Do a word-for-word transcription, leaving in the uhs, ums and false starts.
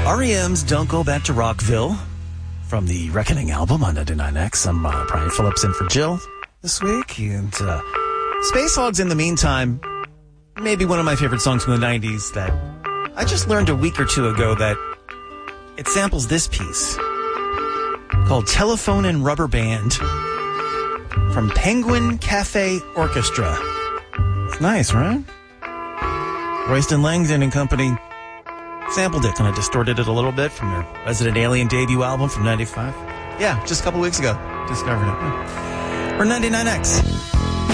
R E M's Don't Go Back to Rockville from the Reckoning album on ninety-nine X. I'm uh, Brian Phillips in for Jill this week. And uh, Space Hogs, in the meantime, maybe one of my favorite songs from the nineties that I just learned a week or two ago that it samples this piece called Telephone and Rubber Band from Penguin Cafe Orchestra. It's nice, right? Royston Langdon and company sampled it, kind of distorted it a little bit from their Resident Alien debut album from ninety-five. Yeah, just a couple weeks ago. Discovered it. We're ninety-nine X.